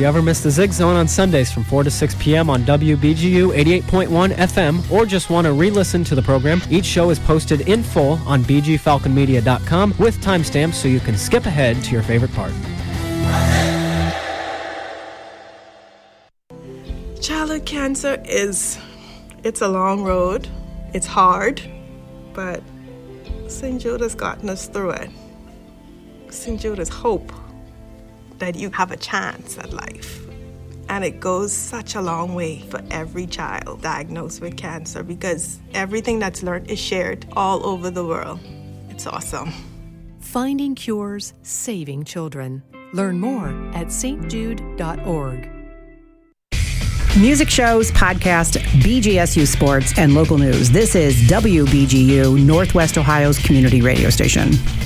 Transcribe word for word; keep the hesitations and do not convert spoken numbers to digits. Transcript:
you ever miss the Zig Zone on Sundays from four to six p.m. on W B G U eighty-eight point one F M, or just want to re-listen to the program, each show is posted in full on b g falcon media dot com with timestamps so you can skip ahead to your favorite part. Childhood cancer is, it's a long road. It's hard, but Saint Jude has gotten us through it. Saint Jude is hope that you have a chance at life. And it goes such a long way for every child diagnosed with cancer because everything that's learned is shared all over the world. It's awesome. Finding cures, saving children. Learn more at s t jude dot org. Music shows, podcast, B G S U Sports, and local news. This is W B G U, Northwest Ohio's community radio station.